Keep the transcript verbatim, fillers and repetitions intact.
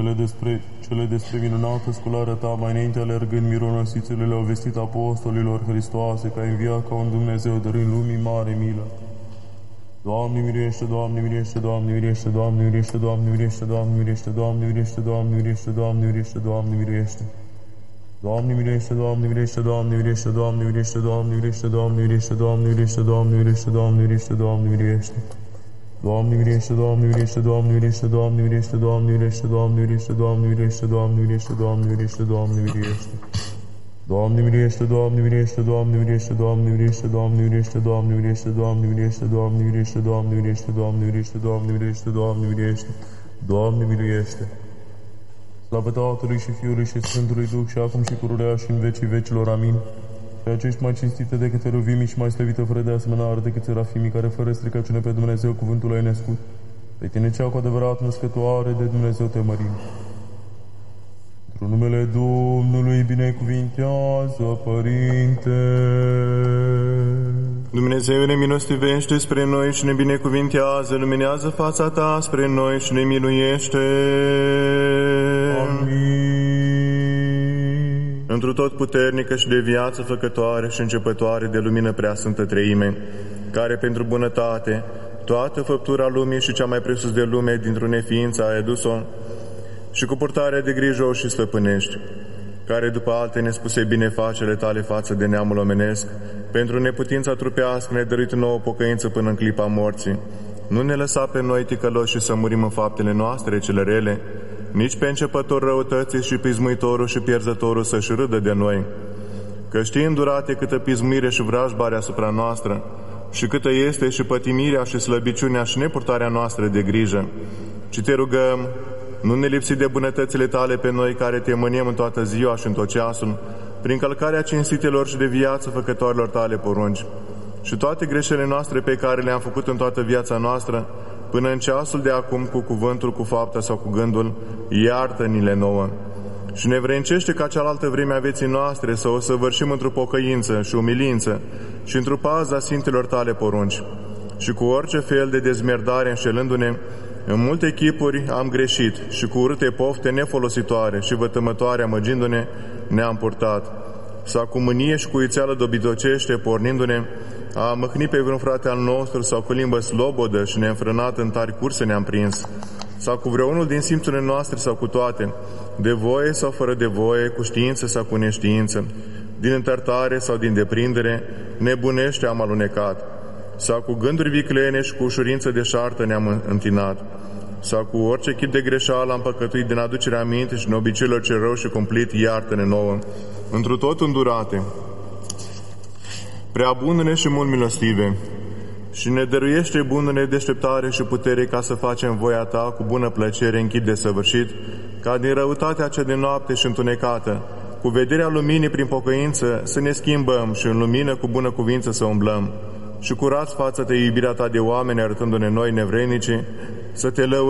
Cele despre, cele despre minunată scularea ta, mai înainte alergând mironosițele, le-au vestit apostolilor Hristoase, că ai înviat ca un Dumnezeu, dărând lumii mare milă. Doamne mirește, Doamne mirește, Doamne mirește, Doamne mirește, Doamne mirește, Doamne mirește, Doamne mirește, Doamne mirește, Doamne mirește, Doamne mirește. Doamne mirește, Doamne mirește, Doamne mirește, Doamne mirește, Doamne mirește, Doamne mirește, Doamne mirește, Doamne mirește, Doamne mirește, Doamne mirește. Doamne mirește, Doamne mirește, Doamne mirește, Doamne mirește, Doamne mirește, Doamne mirește, Doamne mirește, Doamne mirește, Doamne mirește, Doamne mirește. Doamne mirește, Doamne mirește, Doamne mirește, Doamne mirește, Doamne mirește, Doamne mirește, Doamne mirește, Doamne mirește, Doamne mirește, Doamne mirește, Doamne mirește, Doamne mirește, Doamne mirește. Slavă Tatălui și Fiului și Sfântului Duh și acum și pururea și în vecii vecilor. Amin. Pe acești mai cinstite decât eruvimii și mai slăvită fără de asemănare decât serafimii, care fără stricăciune pe Dumnezeu cuvântul ai născut. Pe tine cea cu adevărat născătoare de Dumnezeu te mărim. Într-un numele Domnului binecuvintează, Părinte. Dumnezeu ne milostivește spre noi și ne binecuvintează, luminează fața ta spre noi și ne miluiește. Amin. Întru tot puternică și de viață făcătoare și începătoare de lumină preasfântă Treime, care pentru bunătate toată făptura lumii și cea mai presus de lume dintr-o neființă ai adus-o și cu purtarea de grijă o și stăpânești, care după alte nespuse binefacere tale față de neamul omenesc, pentru neputința trupească ne-ai dăruit nouă pocăință până în clipa morții. Nu ne lăsa pe noi ticăloși să murim în faptele noastre cele rele, nici pe începător răutății și pismuitorul și pierzătorul să-și râdă de noi. Că știi îndurate câtă pismuire și vrajbare asupra noastră, și câtă este și pătimirea și slăbiciunea și nepurtarea noastră de grijă. Ci te rugăm, nu ne lipsi de bunătățile tale pe noi care te mâniem în toată ziua și în tot ceasul, prin călcarea cinstitelor și de viață făcătorilor tale porunci. Și toate greșelile noastre pe care le-am făcut în toată viața noastră, până în ceasul de acum, cu cuvântul, cu fapta sau cu gândul, iartă-ni-le nouă. Și ne vrencește ca cealaltă vreme a vieții noastre să o săvârșim într-o pocăință și umilință și într-o paza Sfintelor tale porunci. Și cu orice fel de dezmerdare înșelându-ne, în multe chipuri am greșit și cu urâte pofte nefolositoare și vătămătoare amăgindu-ne, ne-am purtat. Sau cu mânie și cu ițeală dobidocește, pornindu-ne, a măhnit pe vreun frate al nostru sau cu limbă slobodă și neînfrânat în tari curse ne-am prins, sau cu vreunul din simțurile noastre sau cu toate, de voie sau fără de voie, cu știință sau cu neștiință, din întărtare sau din deprindere, nebunește am alunecat, sau cu gânduri viclene și cu ușurință de șartă ne-am întinat, sau cu orice chip de greșeală am păcătuit din aducerea aminte și în obiceiurilor ce rău și cumplit, iartă-ne nouă, întru tot îndurate, prea bunele și mult milostive, și ne dăruiește bunele deșteptare și putere ca să facem voia ta cu bună plăcere în chip de săvârșit, ca din răutatea cea de noapte și întunecată, cu vederea luminii prin pocăință, să ne schimbăm și în lumină cu bună cuvință să umblăm, și curați față de iubirea ta de oameni, arătându-ne noi nevrednici, să te lăudăm